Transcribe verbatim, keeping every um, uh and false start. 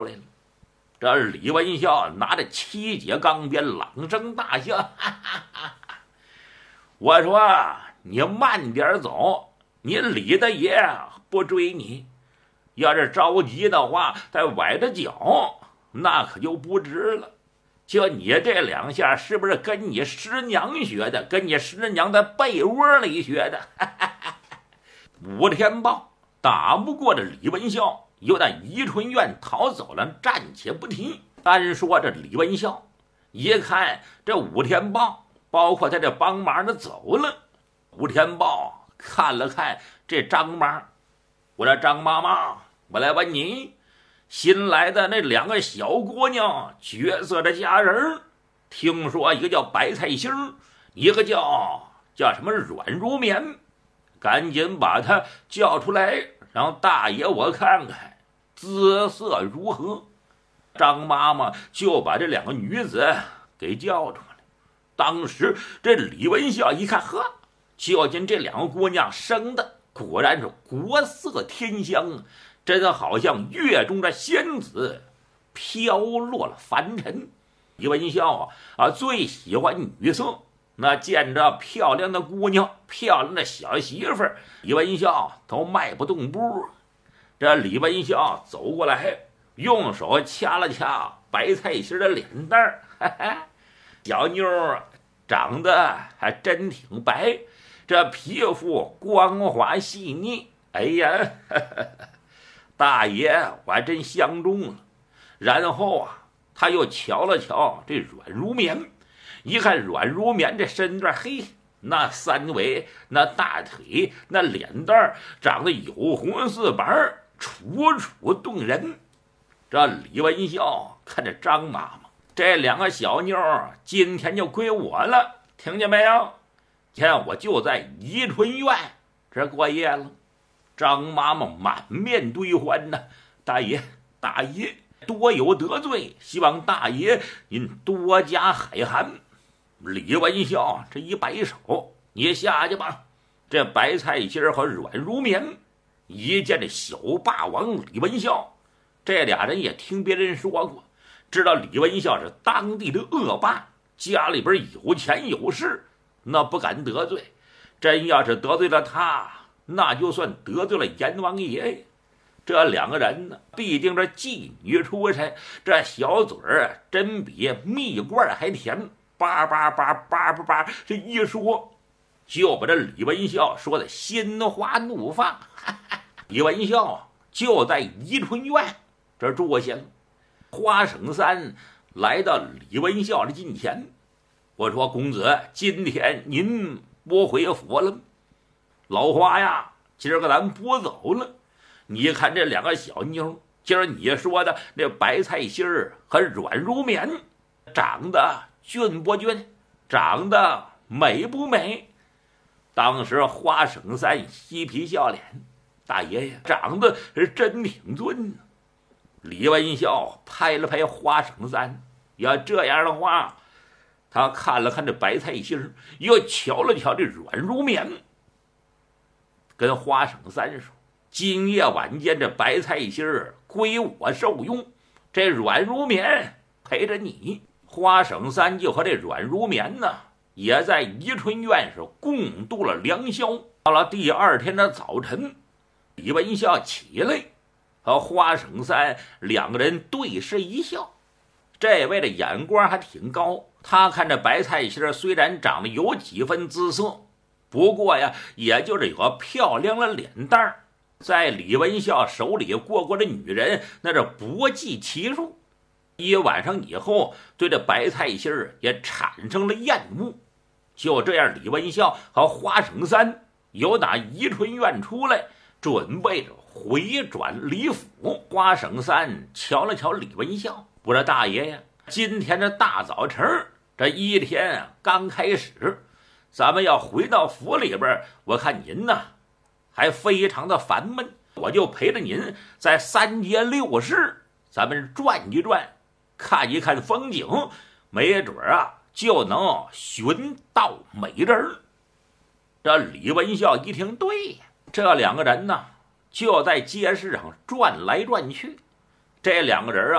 来了。这李文孝拿着七节钢鞭，朗声大笑：“哈哈哈哈！我说你慢点走，你李大爷不追你。要是着急的话，再崴着脚，那可就不值了。就你这两下，是不是跟你师娘学的？跟你师娘在被窝里学的？”哈哈哈哈。武天豹打不过这李文孝，又在宜春院逃走了，暂且不提。单说这李文孝，一看这武天豹，包括他这帮忙的走了，武天豹看了看这张妈，我说张妈妈，我来问你，新来的那两个小姑娘角色的家人，听说一个叫白菜心儿，一个叫叫什么软如棉，赶紧把她叫出来，让大爷我看看姿色如何。张妈妈就把这两个女子给叫出来。当时这李文孝一看，呵，就见这两个姑娘生的果然是国色天香，真好像月中的仙子飘落了凡尘。李文孝啊啊最喜欢女色，那见着漂亮的姑娘，漂亮的小媳妇儿，李文孝都迈不动步。这李文孝走过来，用手掐了掐白菜心的脸蛋儿，哈哈，小妞长得还真挺白，这皮肤光滑细腻，哎呀，呵呵，大爷我还真相中了。然后啊，他又瞧了瞧这软如棉，一看软如棉这身段，嘿，那三围，那大腿，那脸蛋儿长得有红似白，楚楚动人。这李文孝看着张妈妈，这两个小妞今天就归我了，听见没有？今天我就在宜春院这过夜了。张妈妈满面堆欢呢，大爷大爷多有得罪，希望大爷您多加海涵。李文孝这一摆手，你下去吧。这白菜心和软如棉一见这小霸王李文孝，这俩人也听别人说过，知道李文孝是当地的恶霸，家里边有钱有势，那不敢得罪。真要是得罪了他，那就算得罪了阎王爷。这两个人呢，必定是妓女出身，这小嘴儿真比蜜罐还甜，叭叭叭叭叭叭，这一说就把这李文孝说的心花怒放。哈哈，李文孝就在宜春院这住下了。花省三来到李文孝的近前，我说公子，今天您不回府了？老花呀，今儿个咱不走了。你看这两个小妞，今儿你说的那白菜心儿和软如棉，长得俊不俊？长得美不美？当时花省三嬉皮笑脸，大爷爷长得是真挺俊呢。李文孝拍了拍花省三，要这样的话，他看了看这白菜心，又瞧了瞧这软如棉，跟花省三说，今夜晚间这白菜心归我受用，这软如棉陪着你。花省三就和这软如棉呢，也在宜春院是共度了良宵。到了第二天的早晨，李文孝起来和花省三两个人对视一笑。这位的眼光还挺高，他看这白菜心虽然长得有几分姿色，不过呀，也就是有个漂亮的脸蛋儿，在李文孝手里过过的女人，那是不计其数。一晚上以后，对这白菜心也产生了厌恶。就这样，李文孝和花省三由打宜春院出来，准备着回转李府。花省三瞧了瞧李文孝，我说大爷呀，今天这大早晨，这一天刚开始，咱们要回到府里边，我看您呢还非常的烦闷，我就陪着您在三街六市咱们转一转，看一看风景，没准啊就能寻到美人。这李文孝一听，对呀，这两个人呢就在街市上转来转去。 这两个人